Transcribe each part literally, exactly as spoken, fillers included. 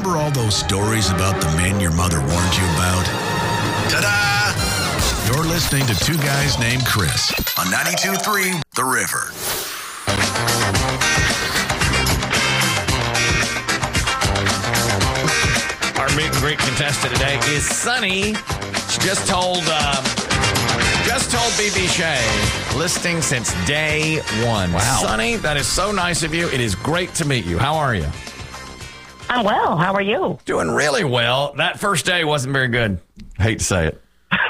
Remember all those stories about the men your mother warned you about? Ta-da! You're listening to Two Guys Named Chris on ninety-two point three The River. Our meet and greet contestant today is Sunny. She just told um, just told B B Shea, listing since day one. Wow. Sunny, that is so nice of you. It is great to meet you. How are you? I'm well. How are you? Doing really well. That first day wasn't very good. Hate to say it.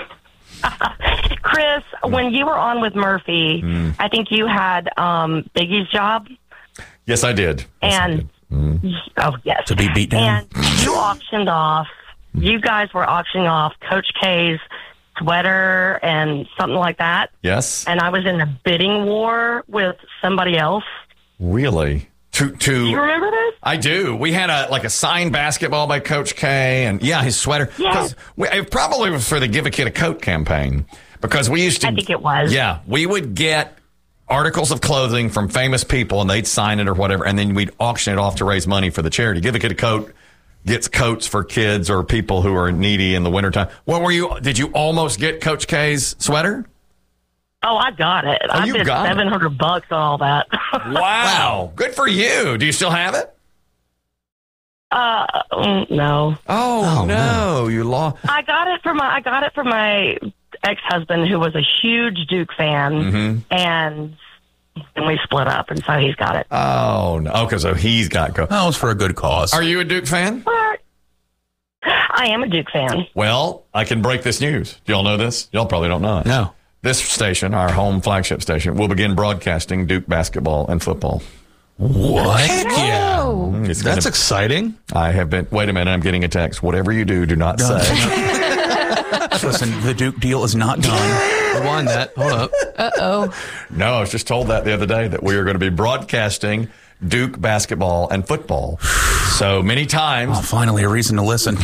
Chris, when you were on with Murphy, mm. I think you had um, Biggie's job. Yes, I did. Yes, and I did. Mm. Oh, yes. To be beat down. And you auctioned off, you guys were auctioning off Coach K's sweater and something like that. Yes. And I was in a bidding war with somebody else. Really? To, to, do you remember this? I do. We had a like a signed basketball by Coach K, and yeah, his sweater. Yes. We, it probably was for the Give a Kid a Coat campaign, because we used to. I think it was. Yeah, we would get articles of clothing from famous people, and they'd sign it or whatever, and then we'd auction it off to raise money for the charity. Give a Kid a Coat gets coats for kids or people who are needy in the wintertime. What were you? Did you almost get Coach K's sweater? Oh, I got it. Oh, I you bid got seven hundred it. bucks on all that. Wow. Good for you. Do you still have it? Uh, mm, no. Oh, Oh, no. no. You lost. I got it for my, I got it for my ex-husband, who was a huge Duke fan, Mm-hmm. and and we split up, and so he's got it. Oh, no. Okay, so he's got go. That was for a good cause. Are you a Duke fan? But I am a Duke fan. Well, I can break this news. Do y'all know this? Y'all probably don't know it. No. This station, our home flagship station, will begin broadcasting Duke basketball and football. What? Heck yeah. Mm, it's That's gonna, exciting. I have been, wait a minute, I'm getting a text. Whatever you do, do not Done. say. Listen, the Duke deal is not done. Rewind that. Hold up. Uh-oh. No, I was just told that the other day that we are going to be broadcasting Duke basketball and football. So many times. Oh, finally a reason to listen.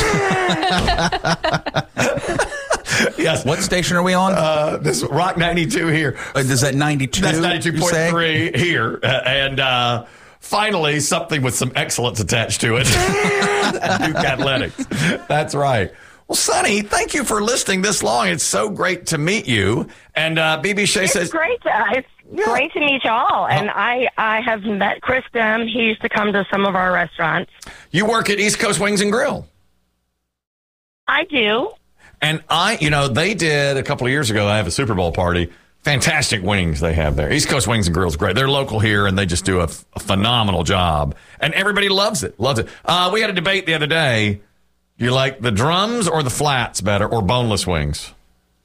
Yes. What station are we on? Uh, this Rock ninety-two here. Uh, is that ninety-two? That's ninety-two point three here. Uh, and uh, finally, something with some excellence attached to it. Duke Athletics. That's right. Well, Sonny, thank you for listening this long. It's so great to meet you. And uh, B B Shea It's says... great. To, it's Yeah. great to meet y'all. And I, I have met Chris Dem. He used to come to some of our restaurants. You work at East Coast Wings and Grill. I do. And I, you know, they did a couple of years ago, I have a Super Bowl party. Fantastic wings they have there. East Coast Wings and Grill is great. They're local here, and they just do a, a phenomenal job. And everybody loves it, loves it. Uh, we had a debate the other day. You like the drums or the flats better, or boneless wings?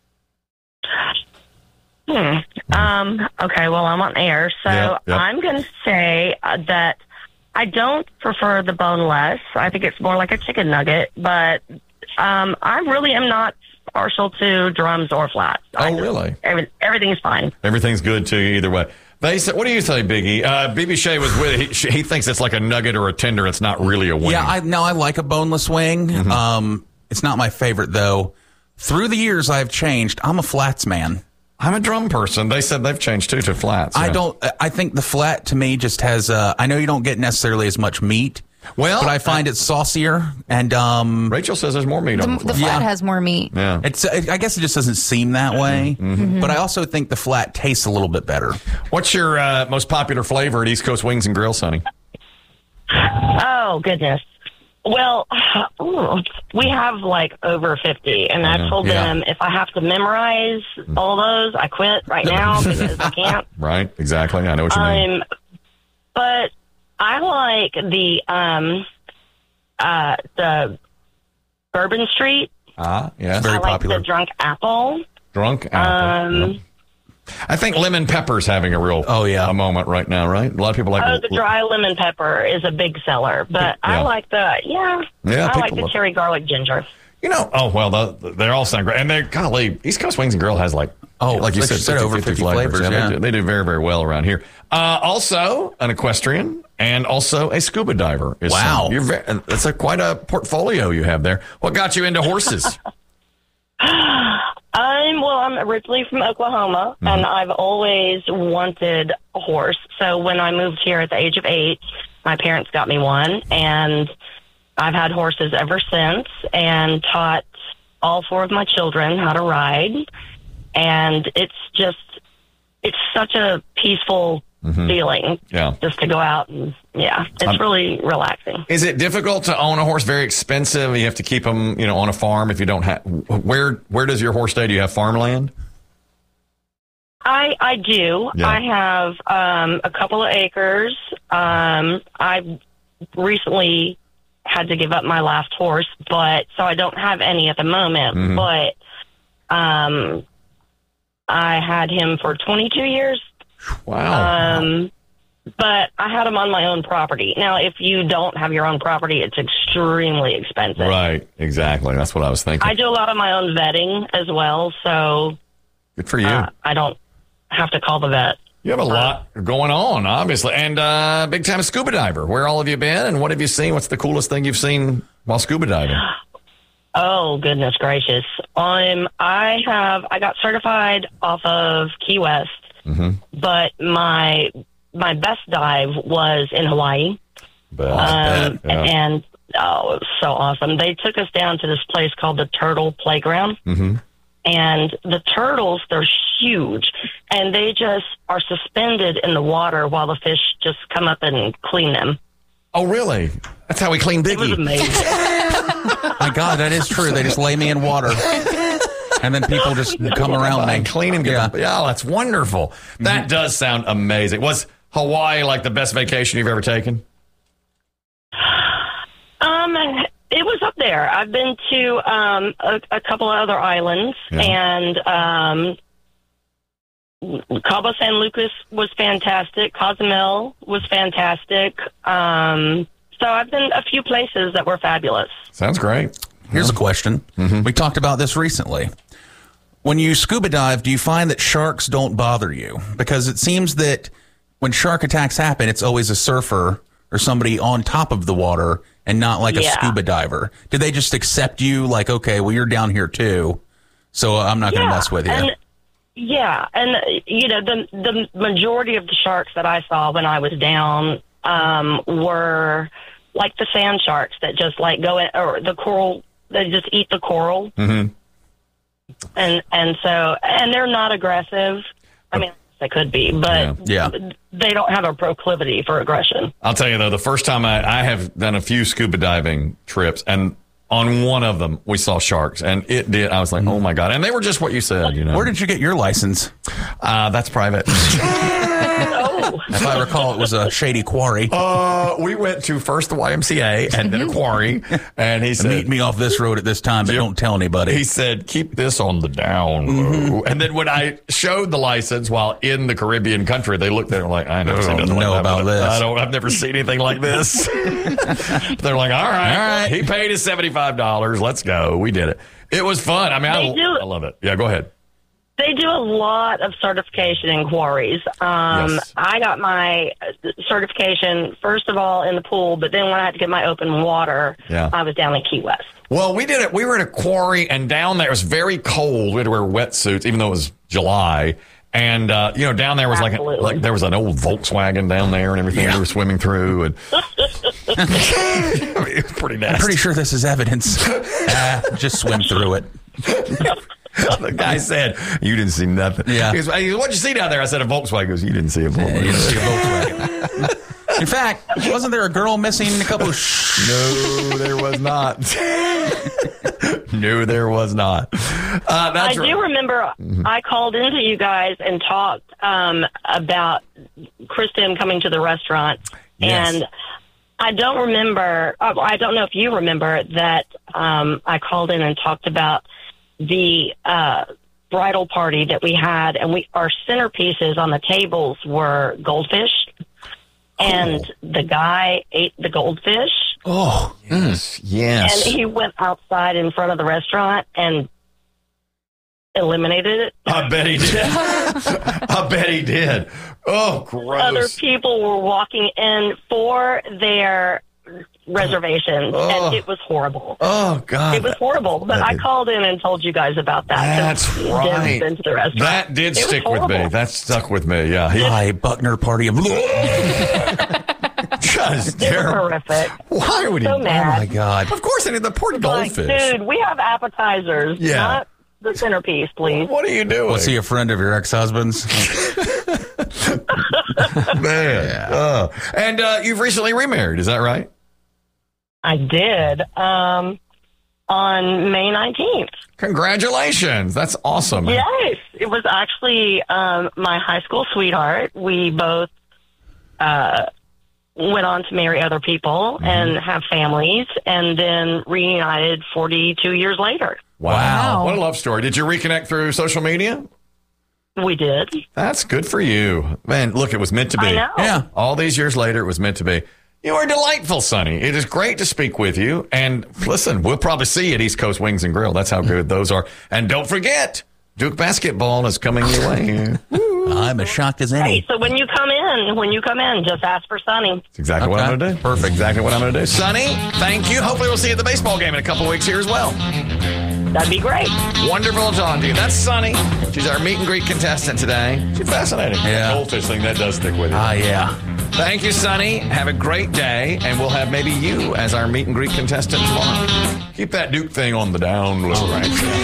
Hmm. Um, okay, well, I'm on air, so Yep, yep. I'm going to say uh, that I don't prefer the boneless. I think it's more like a chicken nugget, but um, I really am not partial to drums or flats. I Oh, just- really? Every, everything's fine. Everything's good to you either way. They said, what do you say, Biggie? Uh, B B Shea was with it. He, he thinks it's like a nugget or a tender. It's not really a wing. Yeah, I no, I like a boneless wing. Mm-hmm. Um, it's not my favorite though. Through the years, I've changed. I'm a flats man. I'm a drum person. They said they've changed too to flats. I yeah. don't. I think the flat to me just has. Uh, I know you don't get necessarily as much meat. Well, but I find uh, it saucier, and um, Rachel says there's more meat The, on the the flat. flat Yeah. has more meat. Yeah. it's. I guess it just doesn't seem that way. Mm-hmm. But I also think the flat tastes a little bit better. What's your uh, most popular flavor at East Coast Wings and Grill, Sonny? Oh, goodness. Well, ooh, we have like over fifty, and I told Yeah. them if I have to memorize all those, I quit right now because I can't. Right, exactly. I know what you mean. Um, but I like the um, uh, the Bourbon Street. Ah, yes. Very I like popular. the Drunk Apple. Drunk apple. Um, Yep. I think lemon pepper's having a real Oh, yeah. a moment right now, right? A lot of people like Oh, the dry lemon pepper is a big seller, but I Yeah. like the yeah. Yeah, I like people the love- cherry garlic ginger. You know, oh, well, the, they all sound great. And they're, golly, East Coast Wings and Grill has like, Oh, like you like said, you said, fifty, over fifty fifty flavors. flavors, They, yeah. do, they do very, very well around here. Uh, also, an equestrian and also a scuba diver. Is Wow. some- You're very, that's a, quite a portfolio you have there. What got you into horses? I'm well. I'm originally from Oklahoma, Mm-hmm. and I've always wanted a horse. So when I moved here at the age of eight, my parents got me one, and I've had horses ever since and taught all four of my children how to ride. And it's just, it's such a peaceful mm-hmm. feeling yeah. just to go out and, yeah, it's um, really relaxing. Is it difficult to own a horse? Very expensive? You have to keep them, you know, on a farm if you don't have, where, where does your horse stay? Do you have farmland? I, I do. Yeah. I have um, a couple of acres. Um, I've recently had to give up my last horse, but so I don't have any at the moment. Mm-hmm. But um, I had him for twenty-two years. Wow. Um, but I had him on my own property. Now, if you don't have your own property, it's extremely expensive. Right. Exactly. That's what I was thinking. I do a lot of my own vetting as well, so good for you. Uh, I don't have to call the vet. You have a lot uh, going on, obviously, and uh, big time scuba diver. Where all have you been, and what have you seen? What's the coolest thing you've seen while scuba diving? Oh goodness gracious! Um, I have I got certified off of Key West, mm-hmm. but my my best dive was in Hawaii, bet, um, bet, yeah. and oh, it was so awesome. They took us down to this place called the Turtle Playground. Mm-hmm. And the turtles, they're huge, and they just are suspended in the water while the fish just come up and clean them. Oh, really? That's how we clean Biggie. It was amazing. My God, that is true. They just lay me in water, and then people just come around me and clean him. Yeah. yeah, that's wonderful. That mm-hmm. does sound amazing. Was Hawaii like the best vacation you've ever taken? Um. It was up there. I've been to um, a, a couple of other islands, yeah. and um, Cabo San Lucas was fantastic. Cozumel was fantastic. Um, so I've been a few places that were fabulous. Sounds great. Here's yeah. a question. Mm-hmm. We talked about this recently. When you scuba dive, do you find that sharks don't bother you? Because it seems that when shark attacks happen, it's always a surfer or somebody on top of the water and not like yeah. a scuba diver. Did they just accept you like, okay, well, you're down here too, so I'm not yeah, going to mess with you? And, yeah, and, you know, the the majority of the sharks that I saw when I was down um, were like the sand sharks that just like go in, or the coral, they just eat the coral. Mm-hmm. And, and so, and they're not aggressive. I mean, they could be, but yeah. Yeah. they don't have a proclivity for aggression. I'll tell you, though, the first time I, I have done a few scuba diving trips, and on one of them, we saw sharks, and it did. I was like, oh, my God. And they were just what you said, you know. Where did you get your license? Uh, that's private. Oh. If I recall, it was a shady quarry. Uh, we went to first the Y M C A and then a quarry, and he said, meet me off this road at this time, but don't tell anybody. He said, keep this on the down low. Mm-hmm. And then when I showed the license while in the Caribbean country, they looked at it like, I never I seen don't nothing know like about that. this. I don't, I've never seen anything like this. They're like, all right, all right. He paid his seventy-five dollars. Let's go. We did it. It was fun. I mean, I, I love it. Yeah, go ahead. They do a lot of certification in quarries. Um, yes. I got my certification, first of all, in the pool, but then when I had to get my open water, yeah. I was down in Key West. Well, we did it. We were in a quarry, and down there, it was very cold. We had to wear wetsuits, even though it was July. And, uh, you know, down there was like, a, like there was an old Volkswagen down there and everything yeah. we were swimming through. And I mean, it was pretty nasty. I'm pretty sure this is evidence. uh, just swim through it. The guy said, you didn't see nothing. Yeah. He goes, what'd you see down there? I said, a Volkswagen. He goes, you didn't see a Volkswagen. Yeah, you didn't see a Volkswagen. In fact, wasn't there a girl missing a couple of sh- No, there was not. No, there was not. Uh, that's I right. do remember mm-hmm. I called into you guys and talked um, about Kristen coming to the restaurant. Yes. And I don't remember, I don't know if you remember that um, I called in and talked about the uh, bridal party that we had, and we our centerpieces on the tables were goldfish, and oh. the guy ate the goldfish. Oh, yes, yes. And he went outside in front of the restaurant and eliminated it. I bet he did. I bet he did. Oh, gross. Other people were walking in for their reservations, oh. and it was horrible. Oh, God. It was horrible, but I called in and told you guys about that. That's right. Been to the restaurant. That did it stick with me. That stuck with me, yeah. He, Hi, Buckner party. Because It was horrific. Why would he? So mad. Oh my God. Of course, I need the poor Like, goldfish. dude, we have appetizers, Yeah. not the centerpiece, please. What are you doing? Was he a friend of your ex-husband's? Man. Uh, and uh, you've recently remarried, is that right? I did. Um, on May nineteenth. Congratulations. That's awesome. Yes, it was actually um, my high school sweetheart. We both uh, went on to marry other people Mm-hmm. and have families, and then reunited forty-two years later. Wow. Wow. What a love story. Did you reconnect through social media? We did. That's good for you. Man, look, it was meant to be. I know. Yeah. All these years later, it was meant to be. You are delightful, Sonny. It is great to speak with you. And listen, we'll probably see you at East Coast Wings and Grill. That's how good those are. And don't forget, Duke basketball is coming your way. I'm as shocked as any. Hey, so when you come in, when you come in, just ask for Sonny. That's exactly what Okay. I'm going to do. Perfect. Exactly what I'm going to do. Sonny, thank you. Hopefully we'll see you at the baseball game in a couple of weeks here as well. That'd be great. Wonderful talking to you. That's Sonny. She's our meet and greet contestant today. She's fascinating. Yeah. Goldfish thing, that does stick with you. Ah, yeah. Thank you, Sonny. Have a great day, and we'll have maybe you as our meet and greet contestant tomorrow. Keep that Duke thing on the down low. All right.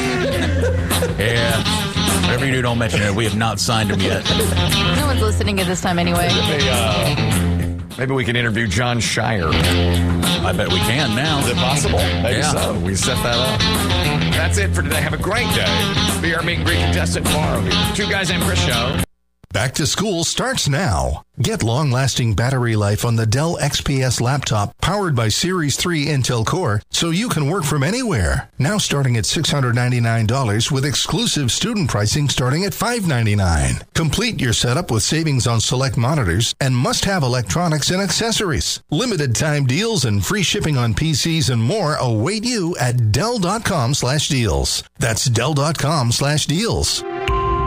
Yeah. Whatever you do, don't mention it. We have not signed him yet. No one's listening at this time anyway. Maybe, uh, maybe we can interview John Shire. I bet we can now. Is it possible? Maybe Yeah. so. We set that up. That's it for today. Have a great day. Be our meet and greet contestant tomorrow. Two Guys Named Chris show. Back to school starts now. Get long-lasting battery life on the Dell X P S laptop powered by Series three Intel Core so you can work from anywhere. Now starting at six hundred ninety-nine dollars with exclusive student pricing starting at five hundred ninety-nine dollars. Complete your setup with savings on select monitors and must-have electronics and accessories. Limited time deals and free shipping on P Cs and more await you at Dell dot com slash deals. That's Dell dot com slash deals.